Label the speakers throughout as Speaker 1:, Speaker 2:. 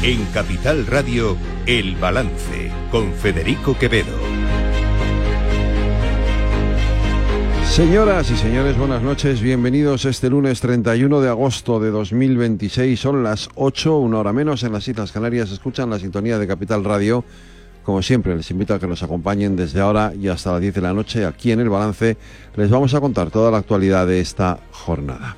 Speaker 1: En Capital Radio, El Balance, con Federico Quevedo.
Speaker 2: Señoras y señores, buenas noches. Bienvenidos este lunes 31 de agosto de 2026. Son las 8, una hora menos, en las Islas Canarias. Escuchan la sintonía de Capital Radio. Como siempre, les invito a que nos acompañen desde ahora y hasta las 10 de la noche. Aquí en El Balance les vamos a contar toda la actualidad de esta jornada.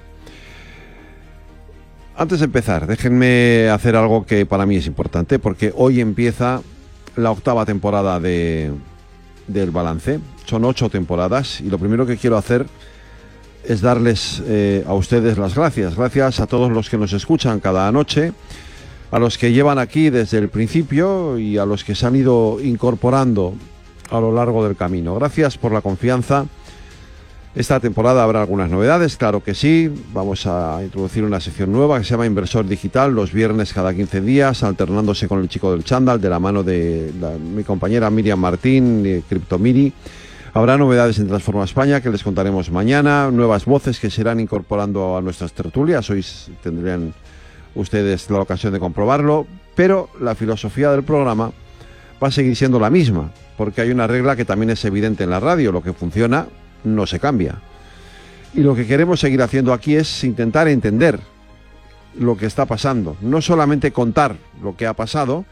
Speaker 2: Antes de empezar, déjenme hacer algo que para mí es importante, porque hoy empieza la 8ª temporada del Balance. Son 8 temporadas y lo primero que quiero hacer es darles a ustedes las gracias. Gracias a todos los que nos escuchan cada noche, a los que llevan aquí desde el principio y a los que se han ido incorporando a lo largo del camino. Gracias por la confianza. Esta temporada habrá algunas novedades, claro que sí. Vamos a introducir una sección nueva que se llama Inversor Digital, los viernes cada 15 días, alternándose con el chico del chándal, de la mano de mi compañera Miriam Martín, de Cryptomiri. Habrá novedades en Transforma España que les contaremos mañana, nuevas voces que se irán incorporando a nuestras tertulias. Hoy tendrían ustedes la ocasión de comprobarlo, pero la filosofía del programa va a seguir siendo la misma, porque hay una regla que también es evidente en la radio: lo que funciona no se cambia. Y lo que queremos seguir haciendo aquí es intentar entender lo que está pasando, no solamente contar lo que ha pasado.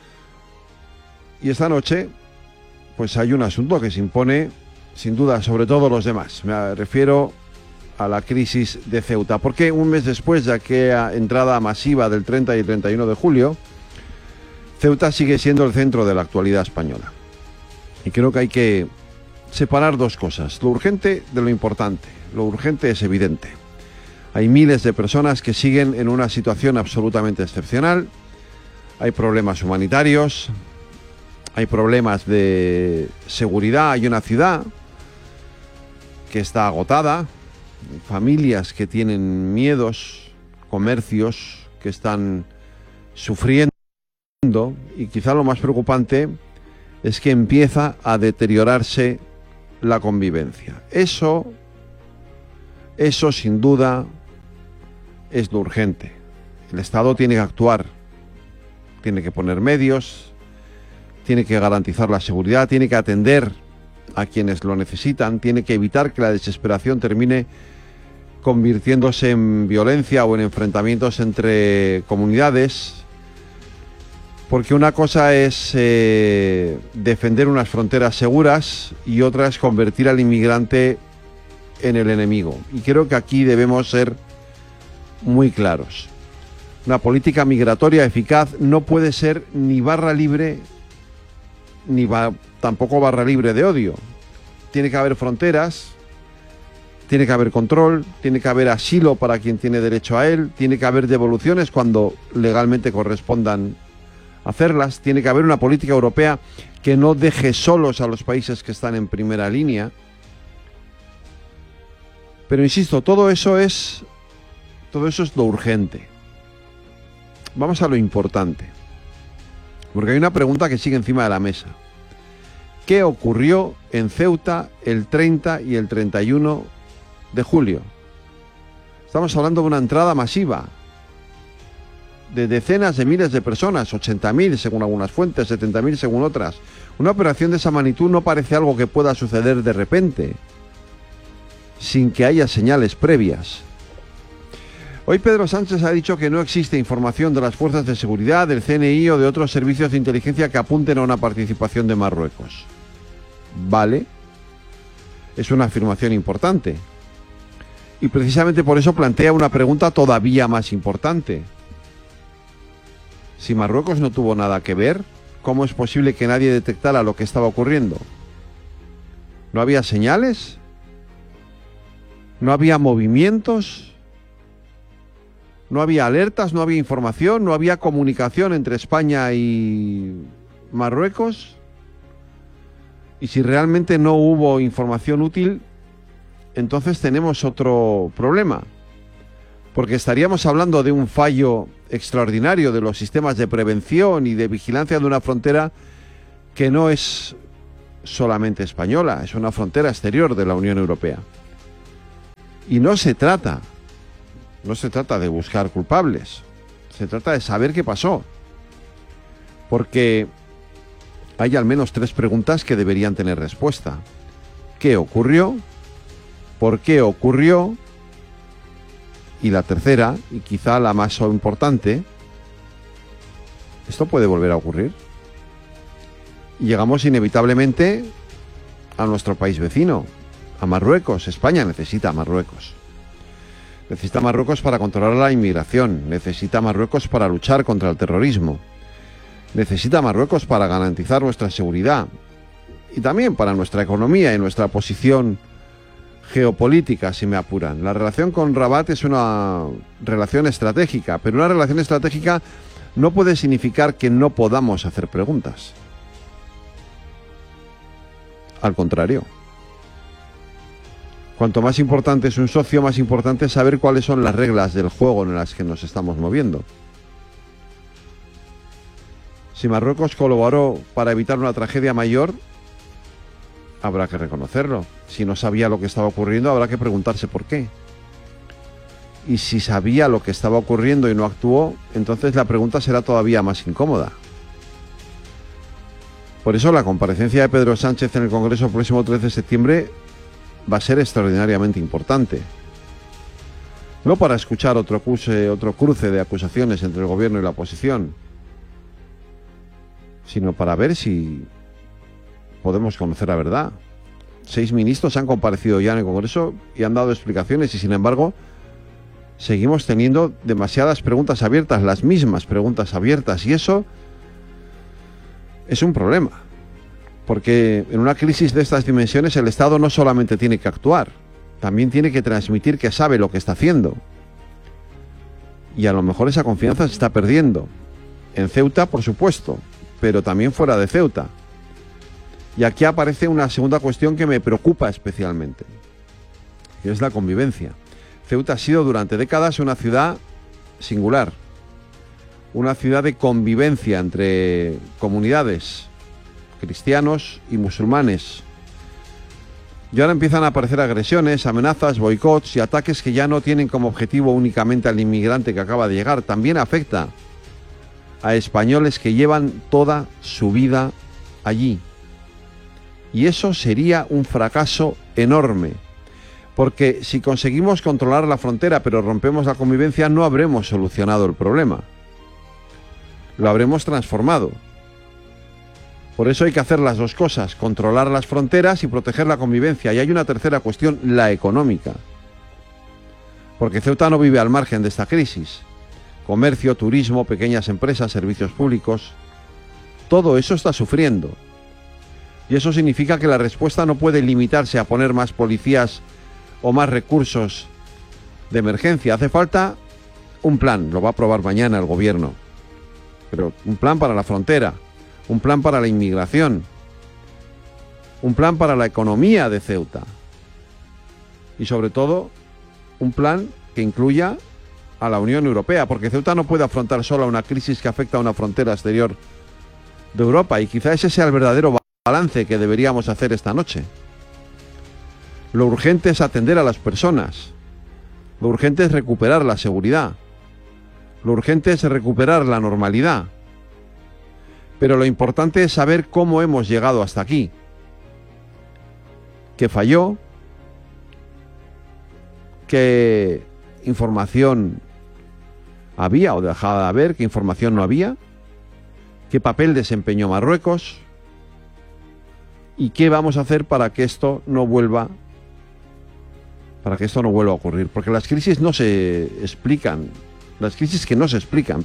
Speaker 2: Y esta noche, pues hay un asunto que se impone, sin duda, sobre todos los demás. Me refiero a la crisis de Ceuta, porque un mes después de aquella entrada masiva del 30 y el 31 de julio, Ceuta sigue siendo el centro de la actualidad española. Y creo que hay que separar dos cosas: lo urgente de lo importante. Lo urgente es evidente. Hay miles de personas que siguen en una situación absolutamente excepcional. Hay problemas humanitarios, hay problemas de seguridad. Hay una ciudad que está agotada, familias que tienen miedos, comercios que están sufriendo, y quizá lo más preocupante es que empieza a deteriorarse la convivencia. Eso sin duda es lo urgente. El Estado tiene que actuar, tiene que poner medios, tiene que garantizar la seguridad, tiene que atender a quienes lo necesitan, tiene que evitar que la desesperación termine convirtiéndose en violencia o en enfrentamientos entre comunidades. Porque una cosa es defender unas fronteras seguras y otra es convertir al inmigrante en el enemigo. Y creo que aquí debemos ser muy claros. Una política migratoria eficaz no puede ser ni barra libre, ni tampoco barra libre de odio. Tiene que haber fronteras, tiene que haber control, tiene que haber asilo para quien tiene derecho a él, tiene que haber devoluciones cuando legalmente correspondan hacerlas, tiene que haber una política europea que no deje solos a los países que están en primera línea. Pero insisto, todo eso es lo urgente. Vamos a lo importante, porque hay una pregunta que sigue encima de la mesa. ¿Qué ocurrió en Ceuta el 30 y el 31 de julio? Estamos hablando de una entrada masiva de decenas de miles de personas, 80.000 según algunas fuentes, 70.000 según otras. Una operación de esa magnitud no parece algo que pueda suceder de repente, sin que haya señales previas. Hoy Pedro Sánchez ha dicho que no existe información de las fuerzas de seguridad, del CNI o de otros servicios de inteligencia que apunten a una participación de Marruecos. Vale, es una afirmación importante. Y precisamente por eso plantea una pregunta todavía más importante. Si Marruecos no tuvo nada que ver, ¿cómo es posible que nadie detectara lo que estaba ocurriendo? ¿No había señales? ¿No había movimientos? ¿No había alertas? ¿No había información? ¿No había comunicación entre España y Marruecos? Y si realmente no hubo información útil, entonces tenemos otro problema. Porque estaríamos hablando de un fallo extraordinario de los sistemas de prevención y de vigilancia de una frontera que no es solamente española, es una frontera exterior de la Unión Europea. Y no se trata de buscar culpables, se trata de saber qué pasó. porque hay al menos 3 preguntas que deberían tener respuesta. ¿Qué ocurrió? ¿Por qué ocurrió? Y la tercera, y quizá la más importante, ¿esto puede volver a ocurrir? Y llegamos inevitablemente a nuestro país vecino, a Marruecos. España necesita a Marruecos. Necesita a Marruecos para controlar la inmigración, necesita a Marruecos para luchar contra el terrorismo, necesita a Marruecos para garantizar nuestra seguridad y también para nuestra economía y nuestra posición geopolítica, si me apuran. La relación con Rabat es una relación estratégica, pero una relación estratégica no puede significar que no podamos hacer preguntas. Al contrario. Cuanto más importante es un socio, más importante es saber cuáles son las reglas del juego en las que nos estamos moviendo. Si Marruecos colaboró para evitar una tragedia mayor, habrá que reconocerlo. Si no sabía lo que estaba ocurriendo, habrá que preguntarse por qué. Y si sabía lo que estaba ocurriendo y no actuó, entonces la pregunta será todavía más incómoda. Por eso la comparecencia de Pedro Sánchez en el Congreso el próximo 13 de septiembre va a ser extraordinariamente importante. No para escuchar otro cruce de acusaciones entre el gobierno y la oposición, sino para ver si podemos conocer la verdad. 6 ministros han comparecido ya en el Congreso y han dado explicaciones y sin embargo seguimos teniendo demasiadas preguntas abiertas, las mismas preguntas abiertas, y eso es un problema. Porque en una crisis de estas dimensiones el Estado no solamente tiene que actuar, también tiene que transmitir que sabe lo que está haciendo. Y a lo mejor esa confianza se está perdiendo. En Ceuta, por supuesto, pero también fuera de Ceuta. Y aquí aparece una segunda cuestión que me preocupa especialmente, que es la convivencia. Ceuta ha sido durante décadas una ciudad singular, una ciudad de convivencia entre comunidades, cristianos y musulmanes. Y ahora empiezan a aparecer agresiones, amenazas, boicots y ataques que ya no tienen como objetivo únicamente al inmigrante que acaba de llegar, también afecta a españoles que llevan toda su vida allí. Y eso sería un fracaso enorme, porque si conseguimos controlar la frontera pero rompemos la convivencia, no habremos solucionado el problema, lo habremos transformado. Por eso hay que hacer las dos cosas, controlar las fronteras y proteger la convivencia. Y hay una tercera cuestión, la económica. Porque Ceuta no vive al margen de esta crisis. Comercio, turismo, pequeñas empresas, servicios públicos, todo eso está sufriendo. Y eso significa que la respuesta no puede limitarse a poner más policías o más recursos de emergencia. Hace falta un plan, lo va a aprobar mañana el gobierno. Pero un plan para la frontera, un plan para la inmigración, un plan para la economía de Ceuta y sobre todo un plan que incluya a la Unión Europea, porque Ceuta no puede afrontar sola una crisis que afecta a una frontera exterior de Europa y quizá ese sea el verdadero balance que deberíamos hacer esta noche. Lo urgente es atender a las personas, lo urgente es recuperar la seguridad, lo urgente es recuperar la normalidad. Pero lo importante es saber cómo hemos llegado hasta aquí. ¿Qué falló? ¿Qué información había o dejaba de haber? ¿Qué información no había? ¿Qué papel desempeñó Marruecos? ¿Y qué vamos a hacer para que esto no vuelva a ocurrir? Porque las crisis no se explican. Las crisis que no se explican,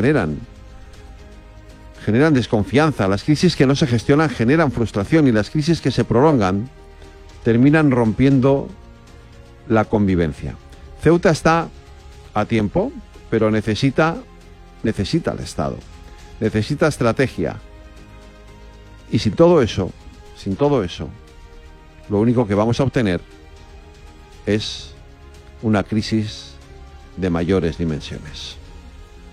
Speaker 2: generan desconfianza. Las crisis que no se gestionan generan frustración y las crisis que se prolongan terminan rompiendo la convivencia. Ceuta está a tiempo, pero necesita al Estado, necesita estrategia. Y sin todo eso, lo único que vamos a obtener es una crisis de mayores dimensiones.